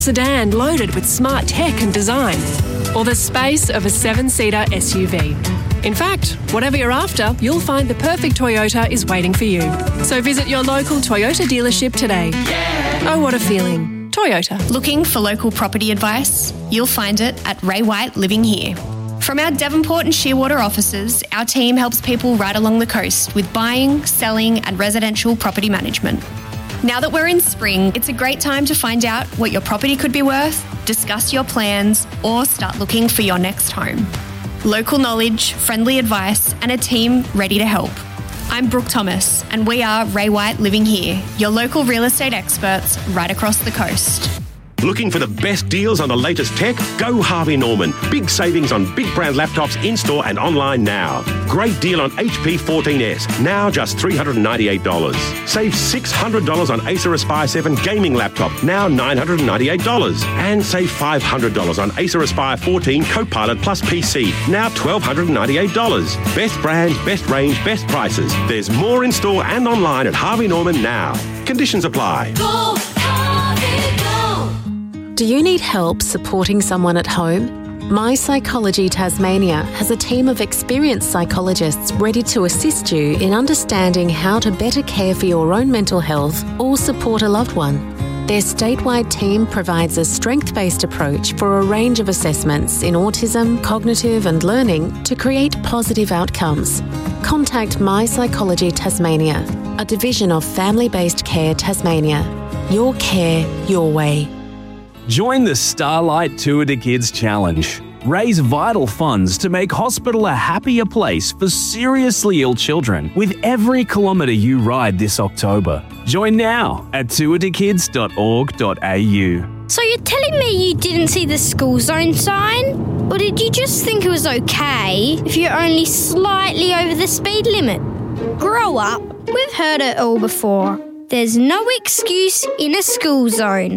sedan loaded with smart tech and design, or the space of a 7-seater SUV. In fact, whatever you're after, you'll find the perfect Toyota is waiting for you. So visit your local Toyota dealership today. Oh, what a feeling. Toyota. Looking for local property advice? You'll find it at Ray White Living Here. From our Devonport and Shearwater offices, our team helps people right along the coast with buying, selling and residential property management. Now that we're in spring, it's a great time to find out what your property could be worth, discuss your plans, or start looking for your next home. Local knowledge, friendly advice, and a team ready to help. I'm Brooke Thomas, and we are Ray White Living Here, your local real estate experts right across the coast. Looking for the best deals on the latest tech? Go Harvey Norman. Big savings on big brand laptops in-store and online now. Great deal on HP 14S, now just $398. Save $600 on Acer Aspire 7 gaming laptop, now $998. And save $500 on Acer Aspire 14 Copilot Plus PC, now $1,298. Best brands, best range, best prices. There's more in-store and online at Harvey Norman now. Conditions apply. Go Harvey, go! Do you need help supporting someone at home? My Psychology Tasmania has a team of experienced psychologists ready to assist you in understanding how to better care for your own mental health or support a loved one. Their statewide team provides a strength-based approach for a range of assessments in autism, cognitive and learning to create positive outcomes. Contact My Psychology Tasmania, a division of Family-Based Care Tasmania. Your care, your way. Join the Starlight Tour to Kids Challenge. Raise vital funds to make hospital a happier place for seriously ill children with every kilometre you ride this October. Join now at tourtokids.org.au. So you're telling me you didn't see the school zone sign? Or did you just think it was okay if you're only slightly over the speed limit? Grow up. We've heard it all before. There's no excuse in a school zone.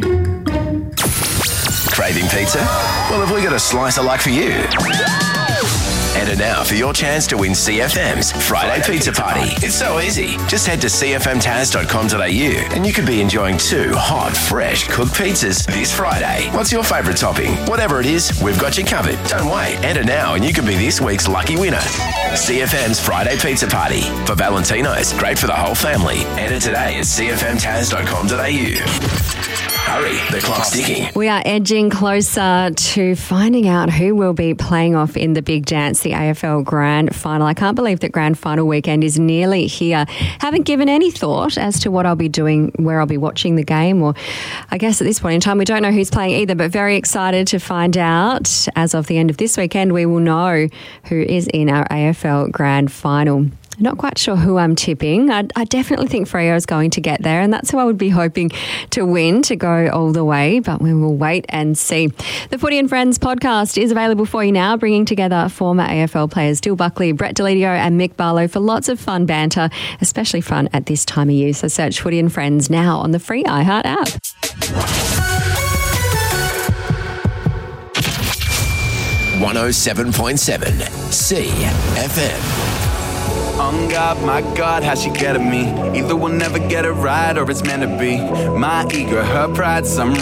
Craving pizza? Well, have we got a slicer like for you? Enter now for your chance to win CFM's Friday Pizza Party. It's so easy. Just head to cfmtaz.com.au and you could be enjoying 2 hot, fresh cooked pizzas this Friday. What's your favourite topping? Whatever it is, we've got you covered. Don't wait. Enter now and you could be this week's lucky winner. CFM's Friday Pizza Party. For Valentino's, great for the whole family. Enter today at cfmtaz.com.au. Hurry, the clock's ticking. We are edging closer to finding out who will be playing off in the big dance, the AFL Grand Final. I can't believe that Grand Final weekend is nearly here. Haven't given any thought as to what I'll be doing, where I'll be watching the game, or I guess at this point in time we don't know who's playing either, but very excited to find out. As of the end of this weekend, we will know who is in our AFL Grand Final. Not quite sure who I'm tipping. I definitely think Freo is going to get there, and that's who I would be hoping to win, to go all the way, but we will wait and see. The Footy and Friends podcast is available for you now, bringing together former AFL players Dill Buckley, Brett Deledio and Mick Barlow for lots of fun banter, especially fun at this time of year. So search Footy and Friends now on the free iHeart app. 107.7 CFM. On God, my God, how she get at me. Either we'll never get it right or it's meant to be. My ego, her pride, some